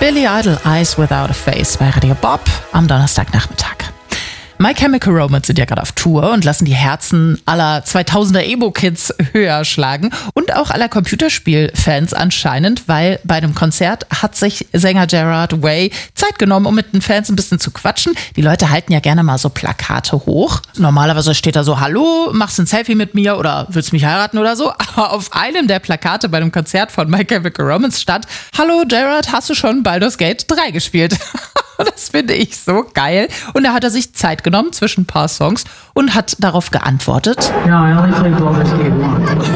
Billy Idol, Eyes Without a Face bei Radio Bob am Donnerstagnachmittag. My Chemical Romance sind ja gerade auf Tour und lassen die Herzen aller 2000er Emo-Kids höher schlagen und auch aller Computerspielfans anscheinend, weil bei einem Konzert hat sich Sänger Gerard Way Zeit genommen, um mit den Fans ein bisschen zu quatschen. Die Leute halten ja gerne mal so Plakate hoch. Normalerweise steht da so, hallo, machst ein Selfie mit mir oder willst mich heiraten oder so. Aber auf einem der Plakate bei einem Konzert von My Chemical Romance stand, hallo Gerard, hast du schon Baldur's Gate 3 gespielt? Das finde ich so geil. Und da hat er sich Zeit genommen zwischen ein paar Songs und hat darauf geantwortet. Ja, I only played Baldur's Gate 1.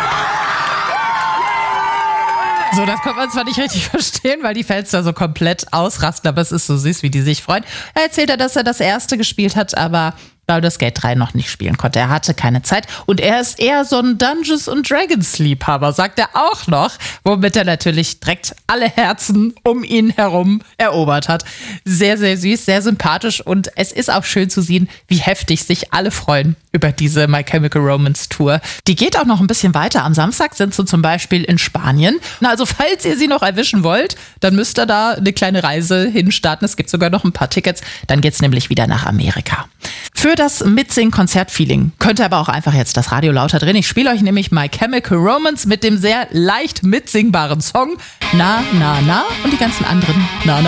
So, das konnte man zwar nicht richtig verstehen, weil die Fans da so komplett ausrasten, aber es ist so süß, wie die sich freuen. Er erzählt, dass er das erste gespielt hat, aber Baldur's Gate 3 noch nicht spielen konnte. Er hatte keine Zeit und er ist eher so ein Dungeons & Dragons Liebhaber, sagt er auch noch, womit er natürlich direkt alle Herzen um ihn herum erobert hat. Sehr, sehr süß, sehr sympathisch und es ist auch schön zu sehen, wie heftig sich alle freuen über diese My Chemical Romance Tour. Die geht auch noch ein bisschen weiter. Am Samstag sind sie zum Beispiel in Spanien. Also falls ihr sie noch erwischen wollt, dann müsst ihr da eine kleine Reise hinstarten. Es gibt sogar noch ein paar Tickets. Dann geht's nämlich wieder nach Amerika. Für das Mitsing-Konzert-Feeling könnt ihr aber auch einfach jetzt das Radio lauter drehen. Ich spiele euch nämlich My Chemical Romance mit dem sehr leicht mitsingbaren Song Na, Na, Na und die ganzen anderen Na, Na.